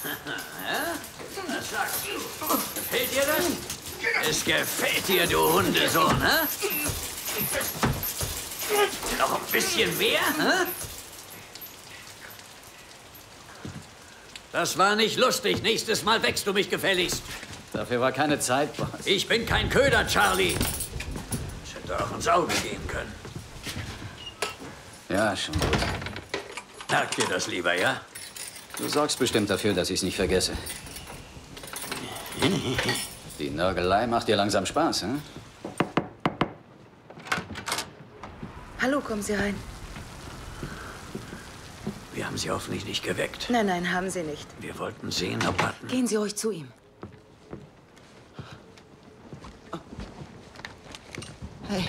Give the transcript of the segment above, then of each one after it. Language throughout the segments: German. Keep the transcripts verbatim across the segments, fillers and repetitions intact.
Was sagst du? Gefällt dir das? Es gefällt dir, du Hundesohn, hä? Noch ein bisschen mehr, hä? Das war nicht lustig. Nächstes Mal wächst du mich gefälligst. Dafür war keine Zeit, Boss. Ich bin kein Köder, Charlie. Das hätte auch ins Auge gehen können. Ja, schon gut. Merk dir das lieber, ja? Du sorgst bestimmt dafür, dass ich es nicht vergesse. Die Nörgelei macht dir langsam Spaß, hm? Hallo, kommen Sie rein. Wir haben Sie hoffentlich nicht geweckt. Nein, nein, haben Sie nicht. Wir wollten sehen, ob Button... Gehen Sie ruhig zu ihm. Hey.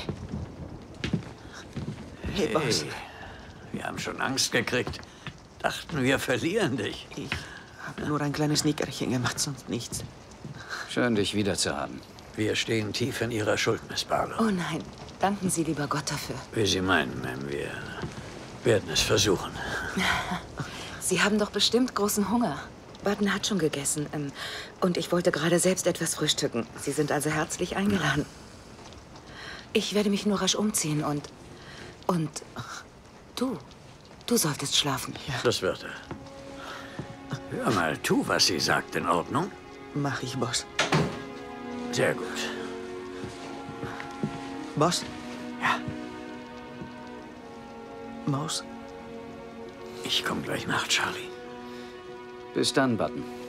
Hey, Boss. Hey, wir haben schon Angst gekriegt. Dachten, wir verlieren dich. Ich habe nur ein kleines Nickerchen gemacht, sonst nichts. Schön, dich wiederzuhaben. Wir stehen tief in Ihrer Schuld, Miss Barlow. Oh nein, danken Sie lieber Gott dafür. Wie Sie meinen, Ma'am, wir werden es versuchen. Sie haben doch bestimmt großen Hunger. Button hat schon gegessen. ähm, Und ich wollte gerade selbst etwas frühstücken. Sie sind also herzlich eingeladen. Ich werde mich nur rasch umziehen und... Und... Du, du solltest schlafen. Ja. Das wird er. Hör mal, tu, was sie sagt, in Ordnung? Mach ich, Boss. Sehr gut. Boss? Ja, Maus? ich komme gleich nach, Charlie. Bis dann, Button.